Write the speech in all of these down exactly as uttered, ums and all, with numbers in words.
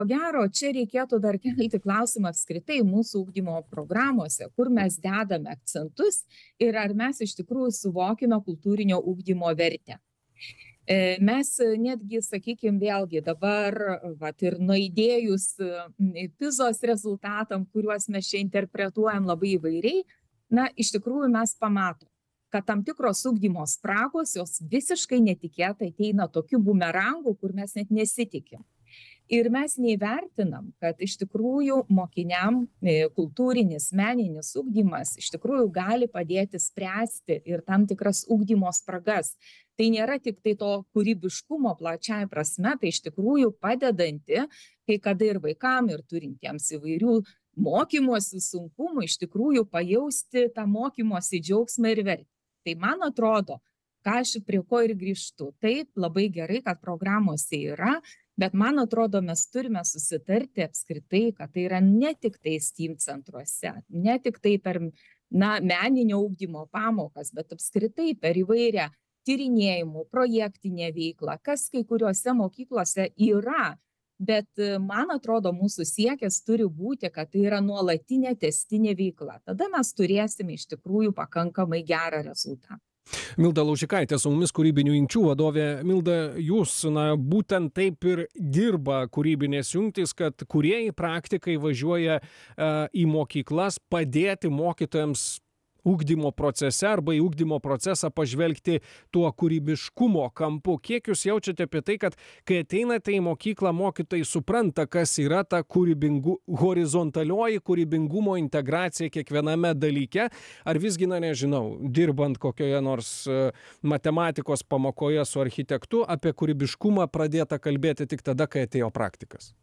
Ko gero, čia reikėtų dar kelti klausimą apskritai mūsų ugdymo programuose, kur mes dedame akcentus ir ar mes iš tikrųjų suvokime kultūrinio ugdymo vertę. E, Mes netgi, sakykime, vėlgi dabar, vat, ir nuaidėjus e, pizos rezultatam, kuriuos mes čia interpretuojam labai įvairiai, na, iš tikrųjų mes pamatom, kad tam tikros ugdymo spragos, jos visiškai netikėtai ateina tokiu bumerangu, kur mes net nesitikim. Ir mes neįvertinam, kad iš tikrųjų mokiniam e, kultūrinis, meninis ugdymas iš tikrųjų gali padėti spręsti ir tam tikras ugdymo spragas. Tai nėra tik tai to kūrybiškumo plačiai prasme, tai iš tikrųjų padedanti, kai kada ir vaikam, ir turintiems įvairių mokymosi sunkumų, iš tikrųjų pajausti tą mokymosi džiaugsmą ir vertę. Tai man atrodo, ką aš prie ko ir grįžtu, taip, labai gerai, kad programuose yra, bet man atrodo, mes turime susitarti apskritai, kad tai yra ne tik tai STEAM centruose, ne tik tai per na, meninio ugdymo pamokas, bet apskritai per įvairią tyrinėjimų, projektinę veiklą, kas kai kuriuose mokyklose yra. Bet man atrodo, mūsų siekis turi būti, kad tai yra nuolatinė tęstinė veikla. Tada mes turėsime iš tikrųjų pakankamai gerą rezultatą. Milda Laužikaitė su mumis, kūrybinių jungčių vadovė. Milda, jūs na, būtent taip ir dirba kūrybinės jungtys, kad kūrėjai praktikai važiuoja uh, į mokyklas padėti mokytojams ugdymo procese arba į ugdymo procesą pažvelgti tuo kūrybiškumo kampu. Kiek jūs jaučiate apie tai, kad kai ateinate į mokyklą, mokytojai supranta, kas yra ta kūrybingu, horizontalioji kūrybingumo integracija kiekviename dalyke, ar visgi, na nežinau, dirbant kokioje nors matematikos pamokoje su architektu, apie kūrybiškumą pradėta kalbėti tik tada, kai atėjo praktikas?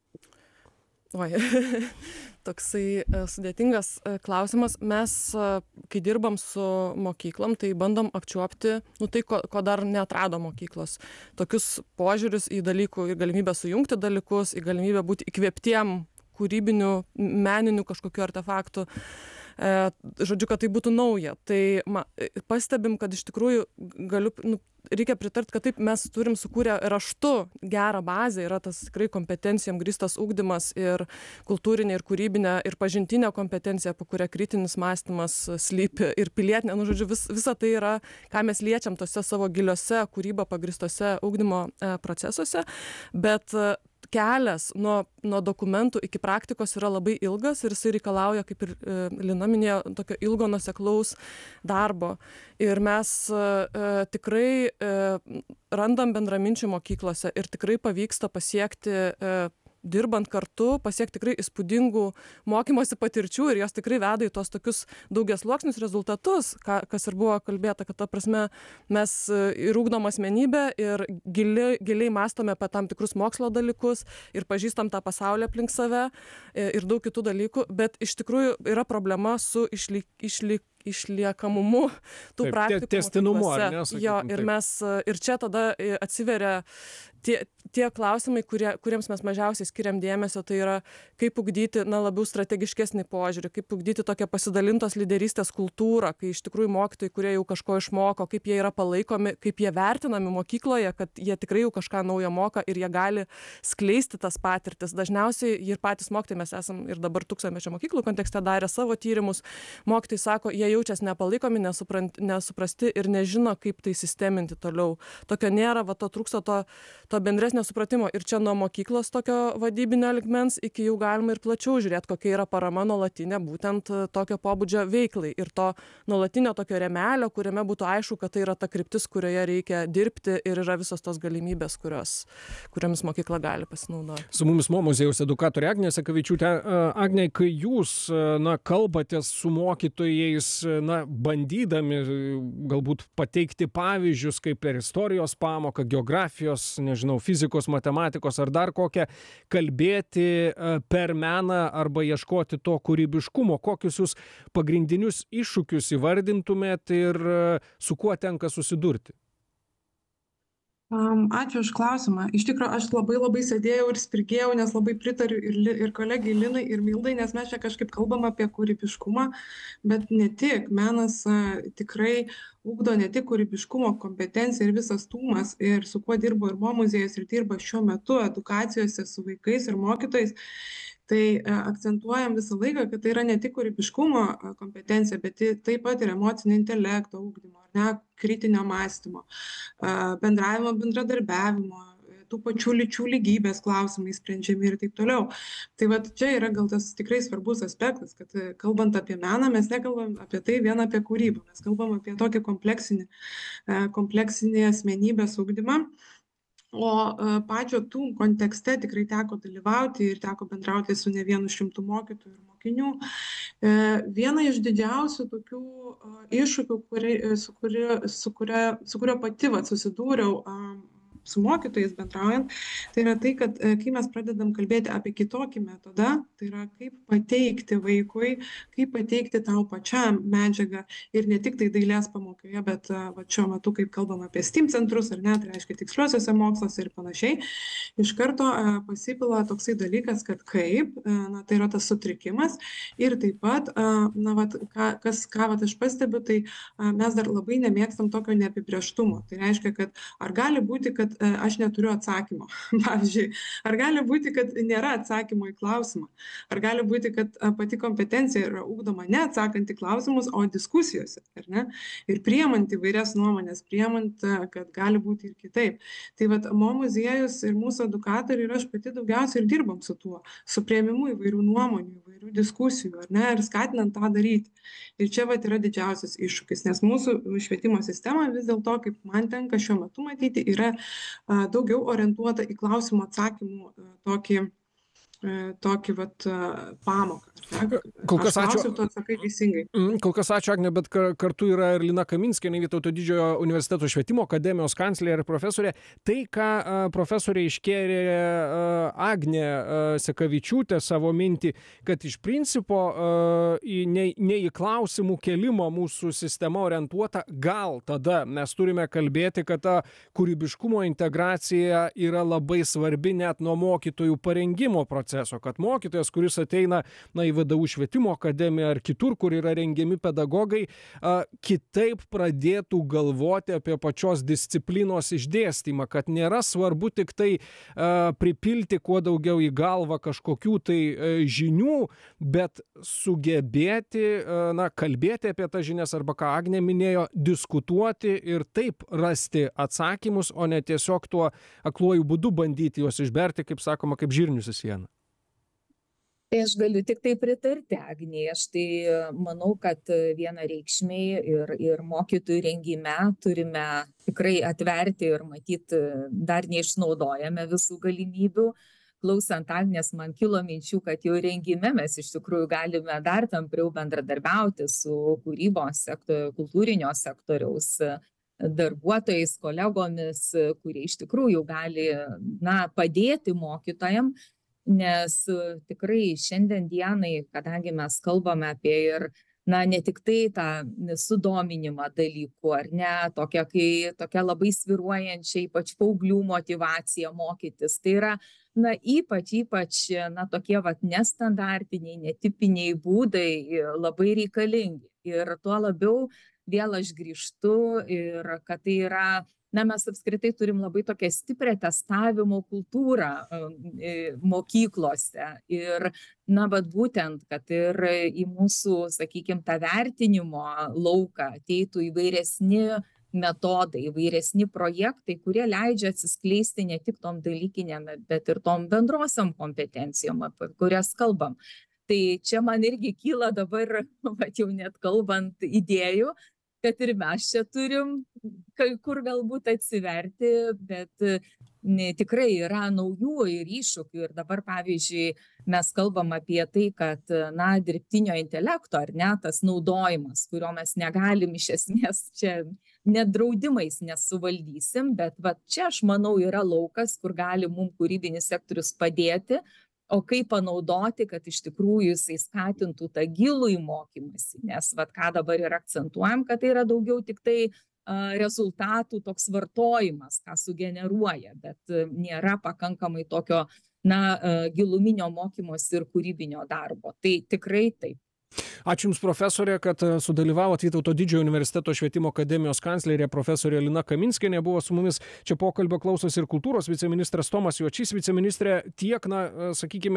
Oi, toksai sudėtingas klausimas. Mes, kai dirbam su mokyklom, tai bandom apčiuopti, nu tai, ko, ko dar neatrado mokyklos. Tokius požiūrius į dalykų, į galimybę sujungti dalykus, į galimybę būti įkvėptiem kūrybinių, meninių kažkokių artefaktų. E, žodžiu, kad tai būtų nauja. Tai ma, pastebim, kad iš tikrųjų galiu, nu, reikia pritarti, kad taip mes turim sukūrę raštu gerą bazę, yra tas tikrai kompetencijom grįstas ugdymas ir kultūrinė, ir kūrybinė, ir pažintinė kompetencija, po kuria kritinis mąstymas slypi, ir pilietinė, nu, žodžiu, vis, visa tai yra, ką mes liečiam tose savo giliose kūrybą pagrįstose ugdymo e, procesuose, bet e, kelias nuo, nuo dokumentų iki praktikos yra labai ilgas ir jisai reikalauja, kaip ir e, Lina minėjo, tokio ilgo nuoseklaus darbo. Ir mes e, tikrai e, randam bendraminčių mokyklose ir tikrai pavyksta pasiekti e, dirbant kartu, pasiekti tikrai įspūdingų mokymosi patirčių ir jos tikrai veda į tos tokius daugiasluoksnius rezultatus, ką, kas ir buvo kalbėta, kad ta prasme mes ir ugdom asmenybę ir gili, giliai mąstome apie tam tikrus mokslo dalykus ir pažįstam tą pasaulį aplink save ir daug kitų dalykų, bet iš tikrųjų yra problema su išlik, išlik, išliekamumu tų taip, praktikų. Tęstinumu, ar ne? Jo, ir mes, ir čia tada atsiveria tie, tie klausimai, kurie, kuriems mes mažiausiai skiriam dėmesio, tai yra kaip ugdyti, na, labiau strategiškesnį požiūrį, kaip ugdyti tokią pasidalintos lyderystės kultūrą, kai iš tikrųjų mokytojai, kurie jau kažko išmoko, kaip jie yra palaikomi, kaip jie vertinami mokykloje, kad jie tikrai jau kažką naujo moka ir jie gali skleisti tas patirtis. Dažniausiai ir patys mokytojai, mes esam ir dabar tūkstantmečio mokyklų kontekste darę savo tyrimus, mokytojai sako, jie jaučiasi nepalaikomi, nesuprasti ir nežino, kaip tai sisteminti toliau. Tokio nėra, va, to trūksta to, to bendresnio supratimo. Ir čia nuo mokyklos tokio vadybinio ligmens iki jau galima ir plačiau žiūrėti, kokia yra parama nuolatinė būtent tokio pobūdžio veiklai. Ir to nuolatinio tokio remelio, kuriame būtų aišku, kad tai yra ta kryptis, kurioje reikia dirbti ir yra visos tos galimybės, kurios, kuriomis mokykla gali pasinaudoti. Su mumis Mo muziejaus edukatorė Agnė Sakavičiūtė. Agnė, kai jūs na, kalbatės su mokytojais, na, bandydami galbūt pateikti pavyzdžius, kaip per istorijos pamoką, geografijos, nežinau, fizikos, matematikos ar dar kokią, kalbėti per meną arba ieškoti to kūrybiškumo, kokius jūs pagrindinius iššūkius įvardintumėt ir su kuo tenka susidurti? Am, Ačiū už klausimą. Iš tikrųjų, aš labai labai sėdėjau ir spirgėjau, nes labai pritariu ir, li- ir kolegai Linai, ir Mildai, nes mes čia kažkaip kalbam apie kūrybiškumą, bet ne tik. Menas a, tikrai ugdo ne tik kūrybiškumo kompetenciją ir visas tūmas, ir su kuo dirbo ir mo muziejus, ir dirba šiuo metu edukacijose su vaikais ir mokytojais. Tai a, akcentuojam visą laiką, kad tai yra ne tik kūrybiškumo a, kompetencija, bet tai taip pat ir emocinio intelekto ugdymo, ar ne, kritinio mąstymo, a, bendravimo, bendradarbiavimo, tų pačių lyčių lygybės klausimai sprendžiami ir taip toliau. Tai vat čia yra gal tas tikrai svarbus aspektas, kad e, kalbant apie meną, mes nekalbam apie tai vien apie kūrybą, mes kalbam apie tokį kompleksinį, e, kompleksinį asmenybės ugdymą. O e, pačio tų kontekste tikrai teko dalyvauti ir teko bendrauti su ne vienu šimtu mokytojų ir mokinių. E, Viena iš didžiausių tokių e, iššūkių, kuri, e, su, kuri, su, kuria, su kurio pati vat, susidūriau am, su mokytojais bendraujant, tai yra tai, kad e, kai mes pradedam kalbėti apie kitokį metodą, tai yra kaip pateikti vaikui, kaip pateikti tau pačiam medžiagą ir ne tik tai dailės pamokoje, bet e, va, šiuo metu, kaip kalbam apie STEAM centrus, ar ne, tai reiškia tiksliuosiuose moksluose ir panašiai, iš karto e, pasipila toksai dalykas, kad kaip, e, na, tai yra tas sutrikimas ir taip pat, e, na, vat, ką, kas, ką vat, aš pastebiu, tai e, mes dar labai nemėgstam tokio neapibrėžtumo. Tai reiškia, kad ar gali būti, kad e, aš neturiu atsakymo. Pavyzdžiui, ar gali būti, kad nėra atsakymo į klausimą? Ar gali būti, kad e, pati kompetencija yra ugdoma ne atsakant į klausimus, o diskusijose, ar ne? Ir priemant įvairias nuomonės, priemant, e, kad gali būti ir kitaip. Tai vat, mo muziejus ir mūsų edukatoriai ir aš pati daugiausiai ir dirbam su tuo, su priėmimu įvairių nuomonių, įvairių diskusijų, ar ne, ir skatinant tą daryti. Ir čia vat yra didžiausias iššūkis, nes mūsų švietimo sistema vis dėlto, kaip man tenka šiuo metu matyti, yra a, daugiau orientuota į klausimų atsakymų a, tokį, a, tokį vat, a, pamoką. ar ne? Kol kas Aš ačiū. klausiu, tu atsakai teisingai. Mm, Kol kas ačiū, Agne, bet kar- kartu yra ir Lina Kaminskienė, Vytauto didžiojo universiteto švietimo akademijos kanclerė ir profesorė. Tai, ką a, profesorė iškėlė a, Agnė a, Sekavičiūtė savo mintį, kad iš principo a, į, ne, ne į klausimų kelimą mūsų sistema orientuota, gal tada mes turime kalbėti, kad ta kūrybiškumo integracija yra labai svarbi net nuo mokytojų parengimo proceso, kad mokytojas, kuris ateina na, į V D U švietimo akademiją ar kitur, kur yra rengiami pedagogai, a, kitaip pradėtų galvoti apie pačios disciplinos išdėstymą, kad nėra svarbu tik tai a, pripilti kuo daugiau į galvą kažkokių tai a, žinių, bet sugebėti, a, na, kalbėti apie tas žinias arba, ką Agnė minėjo, diskutuoti ir taip rasti atsakymus, o ne tiesiog tuo akluoju būdu bandyti juos išberti, kaip sakoma, kaip žirnius į sieną. Tai aš galiu tik tai pritarti, Agnei. Aš tai e, manau, kad e, vienareikšmiai ir, ir mokytojų rengime turime tikrai atverti ir matyti, dar neišnaudojame visų galimybių. Klausant Agnės, man kilo minčių, kad jau rengime mes iš tikrųjų galime dar tampriau bendradarbiauti su kūrybos sektoriaus, kultūrinio sektoriaus e, darbuotojais, kolegomis, e, kurie iš tikrųjų gali na, padėti mokytojam. Nes e, tikrai šiandien dienai, kadangi mes kalbame apie ir, na, ne tik tai tą sudominimą dalykų, ar ne, tokia, kai, tokia labai sviruojančia, ypač paauglių motyvacija mokytis, tai yra, na, ypač, ypač, na, tokie, vat, nestandartiniai, netipiniai būdai e, labai reikalingi. Ir tuo labiau vėl aš grįžtu ir kad tai yra, na, mes apskritai turim labai tokią stiprią testavimo kultūrą e, mokyklose. Ir, na, bet būtent, kad ir į mūsų, sakykime, tą vertinimo lauką ateitų įvairesni metodai, įvairesni projektai, kurie leidžia atsiskleisti ne tik tom dalykinėm, bet ir tom bendrosiom kompetencijom, apie kurias kalbam. Tai čia man irgi kyla dabar, va, jau net kalbant, idėjų, kad ir mes čia turim kai kur galbūt atsiverti, bet ne, tikrai yra naujų ir iššūkių. Ir dabar, pavyzdžiui, mes kalbam apie tai, kad, na, dirbtinio intelekto, ar ne, tas naudojimas, kurio mes negalim iš esmės čia net draudimais nesuvaldysim, bet va čia, aš manau, yra laukas, kur gali mums kūrybinis sektorius padėti. O kaip panaudoti, kad iš tikrųjų jisai skatintų tą gilų įmokymąsi, nes vat, ką dabar ir akcentuojam, kad tai yra daugiau tik tai rezultatų toks vartojimas, ką sugeneruoja, bet nėra pakankamai tokio, na, giluminio mokymosi ir kūrybinio darbo. Tai tikrai taip. Ačiū Jums, profesorė, kad sudalyvavot. Vytauto Didžiojo universiteto švietimo akademijos kanclerė profesorė Lina Kaminskienė buvo su mumis. Čia pokalbio klausosi ir kultūros viceministras Tomas Juočys. Viceministrė, tiek, na, sakykime,